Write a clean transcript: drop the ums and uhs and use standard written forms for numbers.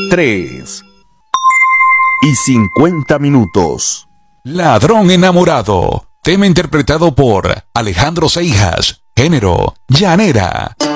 3:50. Ladrón enamorado. Tema interpretado por Alejandro Seijas. Género: llanera.